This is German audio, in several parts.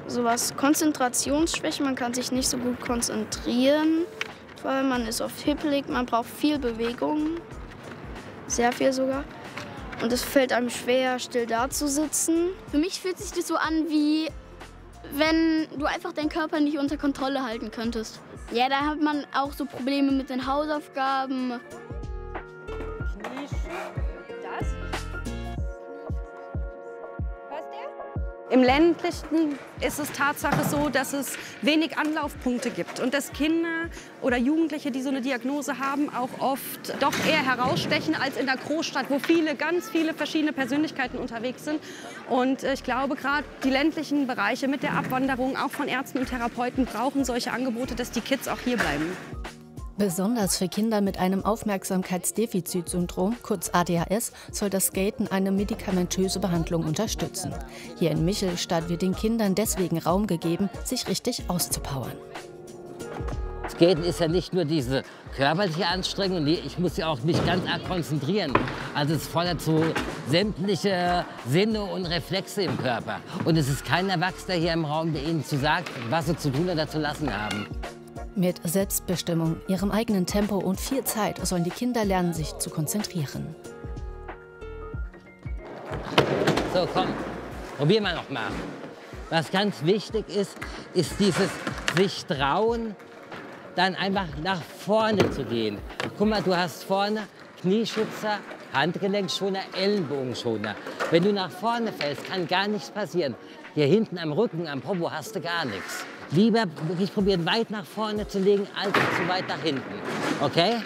sowas Konzentrationsschwäche, man kann sich nicht so gut konzentrieren, weil man ist oft hippelig, man braucht viel Bewegung, sehr viel sogar. Und es fällt einem schwer, still dazusitzen. Für mich fühlt sich das so an, wie wenn du einfach deinen Körper nicht unter Kontrolle halten könntest. Ja, da hat man auch so Probleme mit den Hausaufgaben. Im Ländlichen ist es Tatsache so, dass es wenig Anlaufpunkte gibt und dass Kinder oder Jugendliche, die so eine Diagnose haben, auch oft doch eher herausstechen als in der Großstadt, wo ganz viele verschiedene Persönlichkeiten unterwegs sind. Und ich glaube, gerade die ländlichen Bereiche mit der Abwanderung, auch von Ärzten und Therapeuten, brauchen solche Angebote, dass die Kids auch hier bleiben. Besonders für Kinder mit einem Aufmerksamkeitsdefizitsyndrom, kurz ADHS, soll das Skaten eine medikamentöse Behandlung unterstützen. Hier in Michelstadt wird den Kindern deswegen Raum gegeben, sich richtig auszupowern. Skaten ist ja nicht nur diese körperliche Anstrengung, nee, ich muss ja auch mich ganz arg konzentrieren. Also es fordert so sämtliche Sinne und Reflexe im Körper. Und es ist kein Erwachsener hier im Raum, der Ihnen sagt, was sie zu tun oder zu lassen haben. Mit Selbstbestimmung, ihrem eigenen Tempo und viel Zeit sollen die Kinder lernen, sich zu konzentrieren. So, komm, probieren wir noch mal. Was ganz wichtig ist, ist dieses sich trauen, dann einfach nach vorne zu gehen. Guck mal, du hast vorne Knieschützer, Handgelenkschoner, Ellenbogenschoner. Wenn du nach vorne fällst, kann gar nichts passieren. Hier hinten am Rücken, am Popo hast du gar nichts. Lieber wirklich probieren, weit nach vorne zu legen, als zu weit nach hinten. Okay?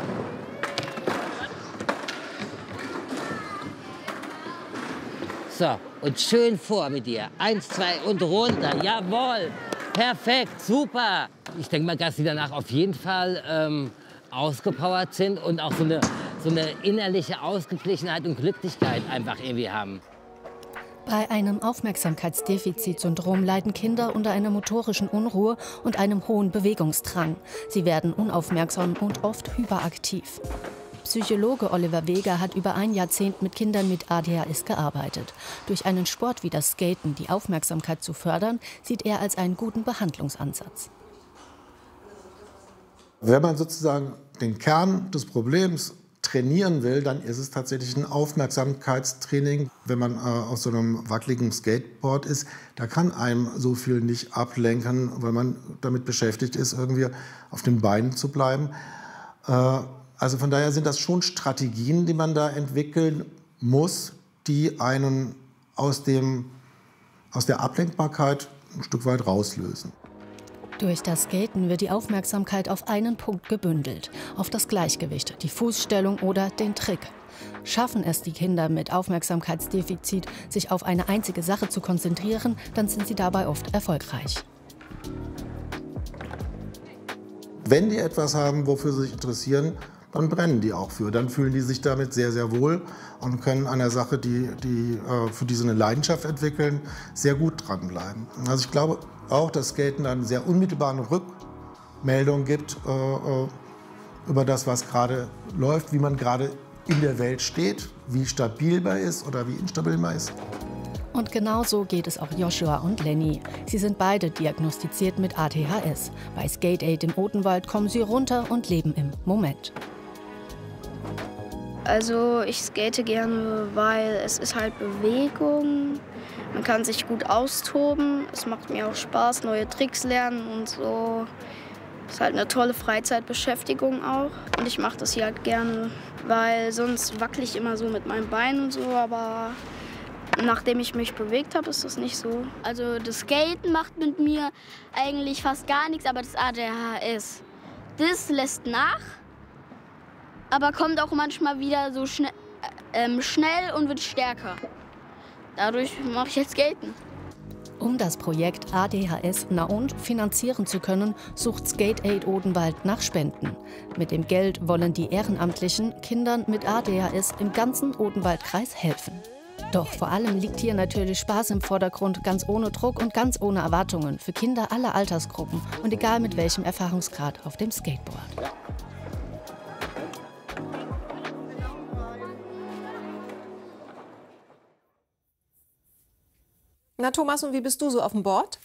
So, und schön vor mit dir. 1, 2 und runter. Jawohl. Perfekt, super. Ich denke mal, dass sie danach auf jeden Fall ausgepowert sind und auch so eine innerliche Ausgeglichenheit und Glücklichkeit einfach irgendwie haben. Bei einem Aufmerksamkeitsdefizitsyndrom leiden Kinder unter einer motorischen Unruhe und einem hohen Bewegungsdrang. Sie werden unaufmerksam und oft hyperaktiv. Psychologe Oliver Weger hat über ein Jahrzehnt mit Kindern mit ADHS gearbeitet. Durch einen Sport wie das Skaten die Aufmerksamkeit zu fördern, sieht er als einen guten Behandlungsansatz. Wenn man sozusagen den Kern des Problems trainieren will, dann ist es tatsächlich ein Aufmerksamkeitstraining. Wenn man auf so einem wackeligen Skateboard ist, da kann einem so viel nicht ablenken, weil man damit beschäftigt ist, irgendwie auf den Beinen zu bleiben. Also von daher sind das schon Strategien, die man da entwickeln muss, die einen aus der Ablenkbarkeit ein Stück weit rauslösen. Durch das Skaten wird die Aufmerksamkeit auf einen Punkt gebündelt, auf das Gleichgewicht, die Fußstellung oder den Trick. Schaffen es die Kinder mit Aufmerksamkeitsdefizit, sich auf eine einzige Sache zu konzentrieren, dann sind sie dabei oft erfolgreich. Wenn die etwas haben, wofür sie sich interessieren, dann brennen die auch für. Dann fühlen die sich damit sehr, sehr wohl und können an der Sache, für die sie eine Leidenschaft entwickeln, sehr gut dranbleiben. Also ich glaube auch, dass Skaten eine sehr unmittelbare Rückmeldung gibt über das, was gerade läuft, wie man gerade in der Welt steht, wie stabil man ist oder wie instabil man ist. Und genau so geht es auch Joshua und Lenny. Sie sind beide diagnostiziert mit ADHS. Bei Skate Aid im Odenwald kommen sie runter und leben im Moment. Also ich skate gerne, weil es ist halt Bewegung. Man kann sich gut austoben. Es macht mir auch Spaß, neue Tricks lernen und so. Es ist halt eine tolle Freizeitbeschäftigung auch. Und ich mache das hier halt gerne, weil sonst wackel ich immer so mit meinen Beinen und so. Aber nachdem ich mich bewegt habe, ist das nicht so. Also das Skaten macht mit mir eigentlich fast gar nichts, aber das ADHS, das lässt nach. Aber kommt auch manchmal wieder so schnell und wird stärker. Dadurch mache ich jetzt Skaten. Um das Projekt ADHS Na und finanzieren zu können, sucht Skate Aid Odenwald nach Spenden. Mit dem Geld wollen die Ehrenamtlichen Kindern mit ADHS im ganzen Odenwaldkreis helfen. Doch vor allem liegt hier natürlich Spaß im Vordergrund, ganz ohne Druck und ganz ohne Erwartungen für Kinder aller Altersgruppen und egal mit welchem Erfahrungsgrad auf dem Skateboard. Na Thomas, und wie bist du so auf dem Board?